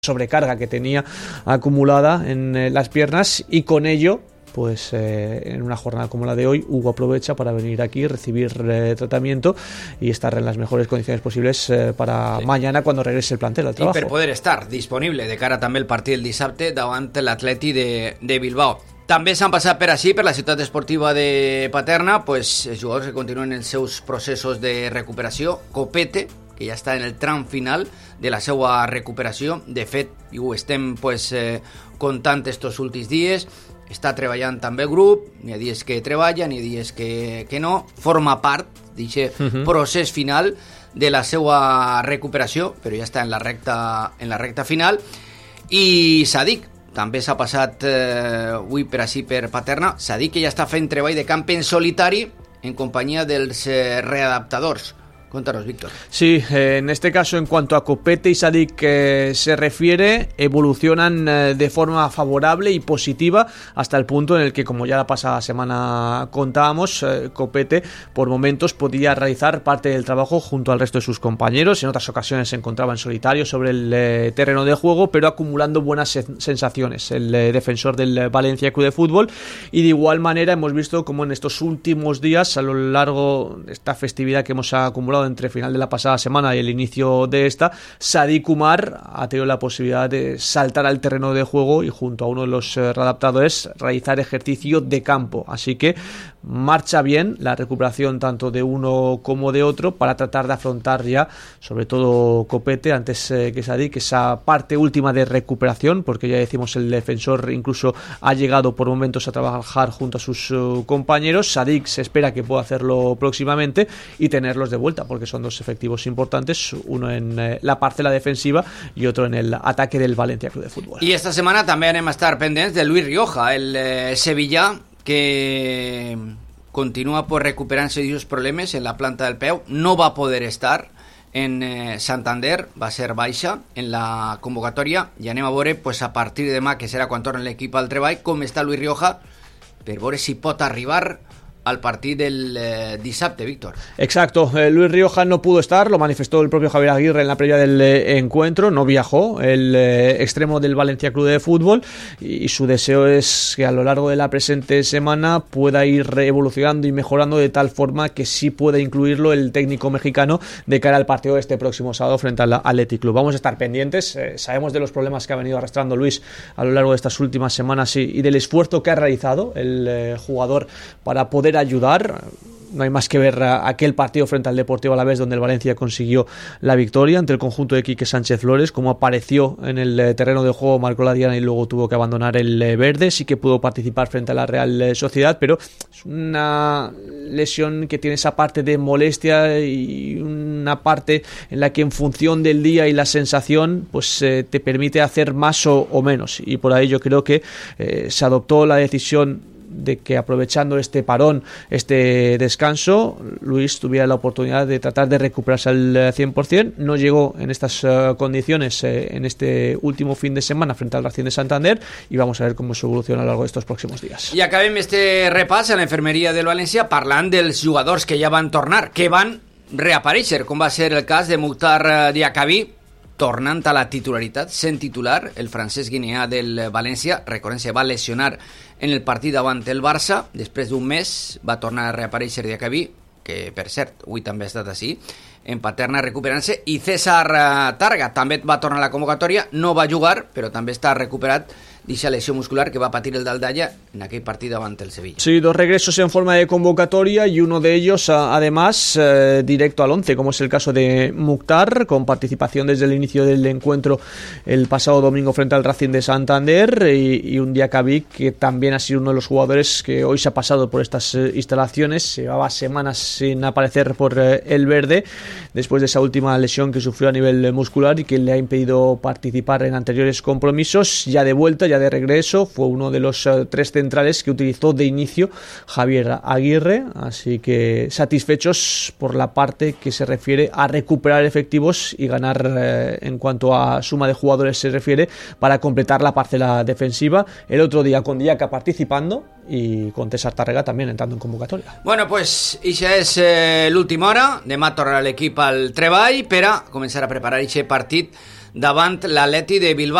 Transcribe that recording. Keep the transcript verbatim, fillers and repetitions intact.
sobrecarga que tenía acumulada en eh, las piernas, y con ello pues eh, en una jornada como la de hoy Hugo aprovecha para venir aquí, recibir eh, tratamiento y estar en las mejores condiciones posibles eh, para sí. mañana cuando regrese el plantel al trabajo. I per poder estar disponible de cara també al partit el dissabte davant l'Atleti de, de Bilbao. També s'han passat per així, per la ciutat esportiva de Paterna, pues, els jugadors que continuen els seus processos de recuperació. Copete, que ja està en el tram final de la seva recuperació. De fet, i ho estem pues, eh, contant estos últims dies, està treballant també el grup, n'hi ha dies que treballa, n'hi ha dies que, que no, forma part d'aquest uh-huh. procés final de la seva recuperació, però ja està en la recta, en la recta final. I Sadik també s'ha passat eh, avui per així per Paterna. Sadik que ja està fent treball de camp en solitari en companyia dels eh, readaptadors. Cuéntanos, Víctor. Sí, eh, en este caso, en cuanto a Copete y Sadik eh, se refiere, evolucionan eh, de forma favorable y positiva hasta el punto en el que, como ya la pasada semana contábamos, eh, Copete por momentos podía realizar parte del trabajo junto al resto de sus compañeros. En otras ocasiones se encontraba en solitario sobre el eh, terreno de juego, pero acumulando buenas sensaciones el eh, defensor del Valencia Club de Fútbol. Y de igual manera hemos visto como en estos últimos días, a lo largo de esta festividad que hemos acumulado entre final de la pasada semana y el inicio de esta, Sadik Umar ha tenido la posibilidad de saltar al terreno de juego y junto a uno de los eh, readaptadores realizar ejercicio de campo. Así que marcha bien la recuperación tanto de uno como de otro para tratar de afrontar ya, sobre todo Copete, antes eh, que Sadik, esa parte última de recuperación, porque ya decimos el defensor incluso ha llegado por momentos a trabajar junto a sus uh, compañeros. Sadik se espera que pueda hacerlo próximamente y tenerlos de vuelta, porque son dos efectivos importantes, uno en eh, la parcela defensiva y otro en el ataque del Valencia Club de Fútbol. I esta setmana també anem a estar pendents de Luis Rioja, el eh, sevillà, que continua pues, recuperant-se d'aquests problemes en la planta del peu. No va poder estar en eh, Santander, va ser baixa en la convocatòria, i anem a veure pues, a partir de demà, que serà quan torna l'equip al treball, com està Luis Rioja, per veure si pot arribar al partido del eh, dissabte, Víctor. Exacto, eh, Luis Rioja no pudo estar, lo manifestó el propio Javier Aguirre en la previa del eh, encuentro, no viajó el eh, extremo del Valencia Club de Fútbol, y, y su deseo es que a lo largo de la presente semana pueda ir evolucionando y mejorando de tal forma que sí pueda incluirlo el técnico mexicano de cara al partido de este próximo sábado frente al Athletic Club. Vamos a estar pendientes, eh, sabemos de los problemas que ha venido arrastrando Luis a lo largo de estas últimas semanas y, y del esfuerzo que ha realizado el eh, jugador para poder ayudar. No hay más que ver aquel partido frente al Deportivo Alavés, donde el Valencia consiguió la victoria ante el conjunto de Quique Sánchez Flores, como apareció en el terreno de juego, marcó la diana y luego tuvo que abandonar el verde. Sí que pudo participar frente a la Real Sociedad, pero es una lesión que tiene esa parte de molestia y una parte en la que en función del día y la sensación pues eh, te permite hacer más o, o menos, y por ahí yo creo que eh, se adoptó la decisión de que, aprovechando este parón, este descanso, Luis tuviera la oportunidad de tratar de recuperarse al cien por ciento. No llegó en estas uh, condiciones eh, en este último fin de semana frente al Racing de Santander, y vamos a ver cómo se evoluciona a lo largo de estos próximos días. I acabem este repàs a la infermeria del València parlant dels jugadors que ja van tornar, que van reaparèixer, com va ser el cas de Mukhtar Diakhaby, tornant a la titularitat, sent titular, el francès guineà del València. Recordem, se va lesionar en el partit davant el Barça, després d'un mes va tornar a reaparèixer Diakhaby, que per cert, avui també ha estat així, en Paterna recuperant-se, i César Targa també va tornar a la convocatòria, no va jugar, però també està recuperat d'esa lesión muscular que va a patir el Daldaya en aquel partido ante el Sevilla. Sí, dos regresos en forma de convocatoria, y uno de ellos además eh, directo al once, como es el caso de Mukhtar, con participación desde el inicio del encuentro el pasado domingo frente al Racing de Santander, y, y un Diakhaby que también ha sido uno de los jugadores que hoy se ha pasado por estas eh, instalaciones. Llevaba semanas sin aparecer por eh, el verde después de esa última lesión que sufrió a nivel muscular y que le ha impedido participar en anteriores compromisos. Ya de vuelta, ya de regreso, fue uno de los uh, tres centrales que utilizó de inicio Javier Aguirre, así que satisfechos por la parte que se refiere a recuperar efectivos y ganar eh, en cuanto a suma de jugadores se refiere, para completar la parcela defensiva. El otro día con Diaka participando y con César Tàrrega también entrando en convocatoria. Bueno, pues ixa és eh, l'última hora. Demà tornarà l'equip al treball per a començar a preparar aquest partit davant l'Atleti de Bilbao.